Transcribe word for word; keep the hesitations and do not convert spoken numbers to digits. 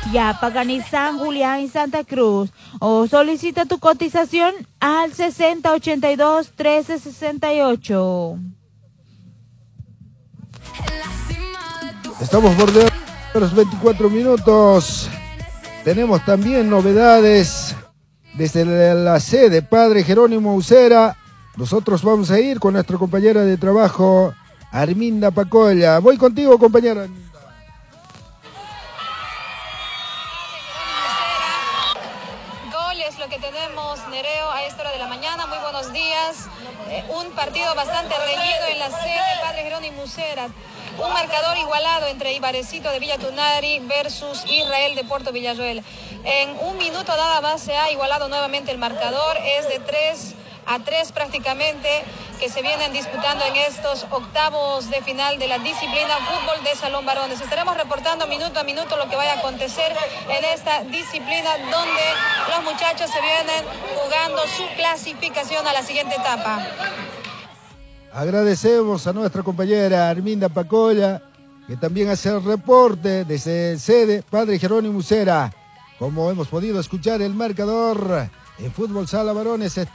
Ya, Pagani San Julián y Santa Cruz. O solicita tu cotización al sesenta ochenta y dos trece sesenta y ocho. Estamos bordeando los veinticuatro minutos. Tenemos también novedades desde la sede Padre Jerónimo Ucera. Nosotros vamos a ir con nuestra compañera de trabajo, Arminda Pacolla. Voy contigo, compañera. Gol es lo que tenemos, Nereo, a esta hora de la mañana. Muy buenos días. Eh, un partido bastante reñido en la sede Padre Jerónimo Ucera. Un marcador igualado entre Ibarecito de Villa Tunari versus Israel de Puerto Villarroel. En un minuto nada más se ha igualado nuevamente el marcador. Es de tres a tres prácticamente que se vienen disputando en estos octavos de final de la disciplina fútbol de salón varones. Estaremos reportando minuto a minuto lo que vaya a acontecer en esta disciplina donde los muchachos se vienen jugando su clasificación a la siguiente etapa. Agradecemos a nuestra compañera Arminda Pacolla, que también hace el reporte desde sede Padre Jerónimo Ucera. Como hemos podido escuchar, el marcador en fútbol sala varones